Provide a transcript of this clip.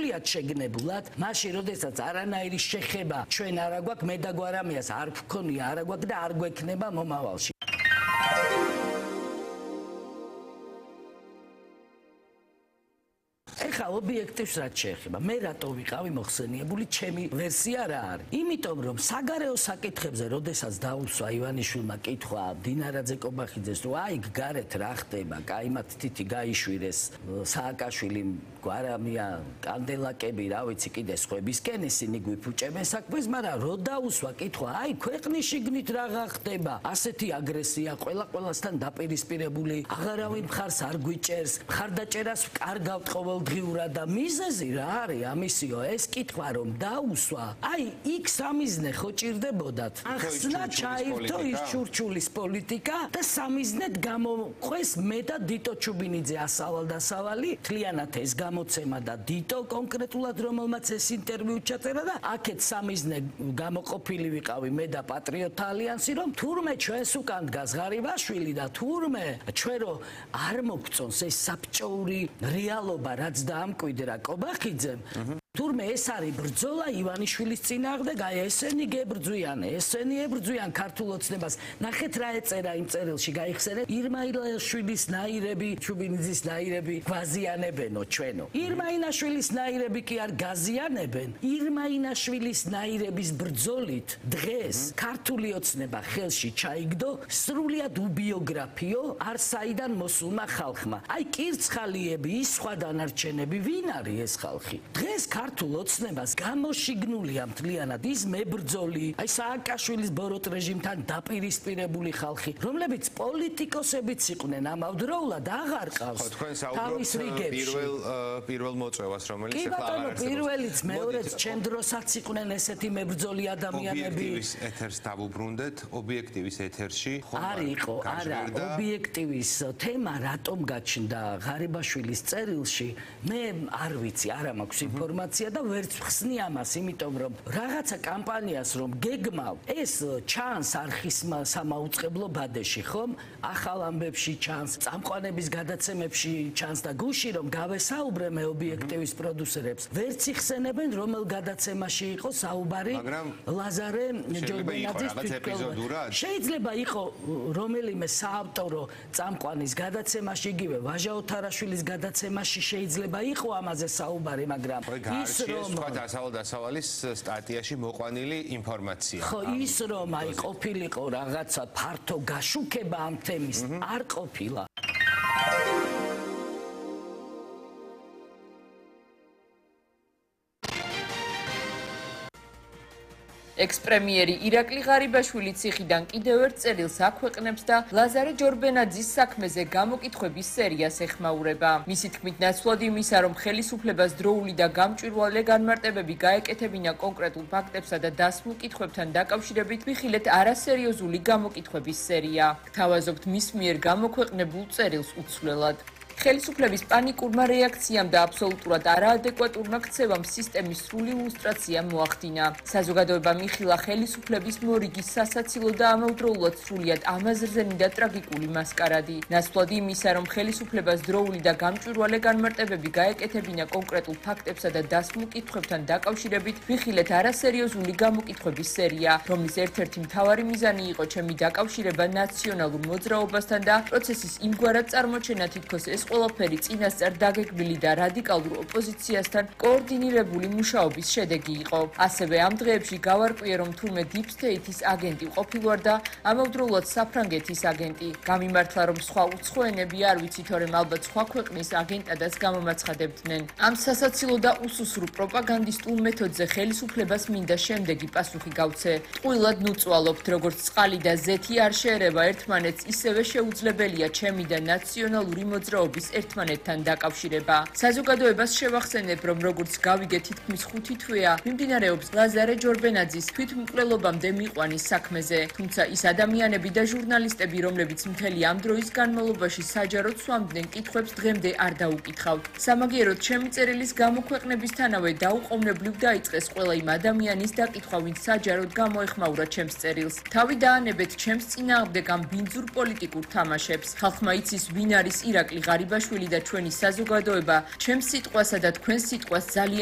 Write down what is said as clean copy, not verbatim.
სრულიად შეგნებულად, მაშინ როდესაც არანაირი შეხება ჩვენ არ აგვაქვს, მე და გვარამიას არ გქონია, არ აგვაქვს და არ გვექნება მომავალში. ეხლა ობიექტივს რაც შეეხება, მე რატო ვიყავი მოხსენიებული, ჩემი ვერსია რა არის? იმიტომ რომ საგარეო საკითხებზე, როდესაც დაუსვა ივანიშვილმა კითხვა დინარაძე კობახიძეს, რომ აი გარეთ რა ხდება, კაიმად თითი გაიშვირეს სააკაშვილიმ, გვარამია, კანდელაკები, რა ვიცი, კიდე სხვებისკენ ისინი გვიფუჭებენ საქმეს, მაგრამ რო დაუსვა კითხვა, აი ქვეყნის შიგნით რა ხდება, ასეთი აგრესია, ყველასთან დაპირისპირებული, აღარავინ მხარს არ გვიჭერს, მხარდაჭერას კარგავთ ყოველდღიურად და მიზეზი რა არის ამისიო, ეს კითხვა რომ დაუსვა, აი იქ სამიზნე ხო ჭირდებოდათ. ახსნა ჩაირთო ის ჩურჩულის პოლიტიკა და სამიზნედ გამოყვეს მე და დიტო ჩუბინიძე ასავალ-დასავალი, თლიანად ეს გამოცემა და დიტო კონკრეტულად რომელმაც ეს ინტერვიუ ჩაწერა და აქეთ სამიზნე გამოყოფილი ვიყავი მე და პატრიოტთა ალიანსი, რომ თურმე ჩვენს უკან დგას ღარიბაშვილი და თურმე ჩვენ რომ არ მოგწონს ეს საბჭოური რეალობა რაც დაამკვიდრა კობახიძემ, თურმე ეს არის ბრძოლა ივანიშვილის წინააღმდეგ, აი ესენი გებრძვიან, ესენი ებრძვიან ქართულ ოცნებას. ნახეთ რა ეწერა იმ წერილში, გაიხსენეთ, ირმა-ილაშვილის ნაირები, ჩუბინიძის ნაირები გვაზიანებენო ჩვენო. ირმა-ინაშვილის ნაირები კი არ გაზიანებენ. ირმა-ინაშვილის ნაირების ბრძოლით დღეს ქართული ოცნება ხელში ჩაიგდო სრულიად უბიოგრაფიო არსაიდან მოსულმა ხალხმა. აი კირცხალიები, ის სხვა დანარჩენები, ვინ არის ეს ხალხი? დღეს ქართულ ოცნებას გამოშიგნულია მთლიანად ის მებრძოლი, აი სააკაშვილის ბოროტ რეჟიმთან დაპირისპირებული ხალხი, რომლებიც პოლიტიკოსებიც იყვნენ ამავდროულად აღარ ყავს თავის რიგებში. პირველ მოწვევას, რომელიც ახლა არ არის. პირველიც, მეორეც ჩემ დროსაც იყვნენ ესეთი მებრძოლი ადამიანები. ობიექტივის ეთერს დავუბრუნდეთ, ობიექტივის ეთერში არ იყო, არა, ობიექტივის თემა რატომ გაჩნდა ღარიბაშვილის წერილში, მე არ ვიცი, არ მაქვს ინფორმაცია და ვერც ხსნი ამას, იმიტომ რომ რაღაცა კამპანიას რომ გეგმავ, ეს ჩანს არხის სამაუწყებლო ბადეში, ხომ? ახალ ამბებში ჩანს, წამყვანების გადაცემებში ჩანს და გუში რომ გავესაუბრე მე ობიექტივის პროდიუსერებს, ვერც იხსენებენ რომელ გადაცემაში იყო საუბარი ლაზარე ჯორბენაძის თვითმკვლელობა. შეიძლება იყო რომელიმე საავტორო წამყვანის გადაცემაში, იგივე ვაჟა ოთარაშვილის გადაცემაში შეიძლება იყო ამაზე საუბარი, მაგრამ ის რომ დასავალ-დასავალის სტატიაში მოყვანილი ინფორმაცია. ხო, ის რომ აი ყოფილიყო რაღაცა ფართო გაშუქება ამ თემის, არ ყოფილა. ექს-პრემიერი ირაკლი ღარიბაშვილი ციხიდან კიდევ ერთ წერილს აქვეყნებს და ლაზარე ჯორბენაძის საქმეზე გამოკითხვების სერიას ეხმაურება. მისი თქმით, ნაცვლად იმისა, რომ ხელისუფლებას დროული და გამჭვირვალე განმარტებები გაეკეთებინა კონკრეტულ ფაქტებსა და დასმულ კითხვებთან დაკავშირებით, ვიხილეთ არასერიოზული გამოკითხვების სერია. გთავაზობთ მის მიერ გამოქვეყნებულ წერილს უცვლელად. ხელისუფლების პანიკურმა რეაქციამ და აბსოლუტურად არაადეკვატურმა ქცევამ სისტემის სრული ილუსტრაცია მოახდინა. საზოგადოებამ იხილა ხელისუფლების მორიგი სასაცილო და ამავდროულად სრულიად ამაზრზენი და ტრაგიკული მასკარადი. ნაცვლად იმისა, რომ ხელისუფლებას დროული და გამჭვირვალე განმარტებები გაეკეთებინა კონკრეტულ ფაქტებსა და დასმულ კითხვებთან დაკავშირებით, ვიხილეთ არასერიოზული გამოკითხვების სერია, რომლის ერთ-ერთი მთავარი მიზანი იყო ჩემი დაკავშირება ნაციონალურ მოძრაობასთან და პროცესის იმგვარად წარმოჩენა, თითქოს ეს ყველაფერი წინასწარ დაგეგმილი და რადიკალურ ოპოზიციასთან კოორდინირებული მუშაობის შედეგი იყო. ასევე ამ დღეებში გავარკვიე, რომ თურმე Deep State-ის აგენტი ყოფილვარ და ამავდროულად საფრანგეთის აგენტი. გამიმართლა, რომ სხვა უცხოენები არ ვიცი, თორემ ალბათ სხვა ქვეყნის აგენტადაც გამომაცხადებდნენ. ამ სასაცილო და უსუსრუ პროპაგანდისტულ მეთოდზე ხელისუფლებას მინდა შემდეგი პასუხი გავცე. ტყუილად ნუწვალობთ, როგორც წყალი და ზეთი არ შეერება ერთმანეთს, ისევე შეუძლებელია ჩემი და ნაციონალური მოძრაობის ერთმანეთთან დაკავშირება. საზოგადოებას შევახსენებ, რომ როგორც გავიგე თითქმის 5 თვეა მიმდინარეობს ლაზარე ჯორბენაძის თვითმკვლელობამდე მიყვანის საქმეზე. თუმცა ის ადამიანები და ჟურნალისტები, რომლებიც მთელი ამ დროის განმავლობაში საჯაროდ სვამდნენ კითხვებს, დღემდე არ დაუკითხავთ. სამაგიეროდ ჩემი წერილის გამოქვეყნებისთანავე დაუყოვნებლივ დაიწყეს ყველა იმ ადამიანის დაკითხვა, ვინც საჯაროდ გამოეხმაურა ჩემს წერილს. თავი დაანებეთ ჩემს წინააღმდეგ ამ ბინძურ პოლიტიკურ თამაშებს. ხალხმა იცის, ვინ არის ირაკლი ღარიბაშვილი და ჩვენი საზოგადოება ჩემს სიტყვასა და თქვენს სიტყვას ძალიან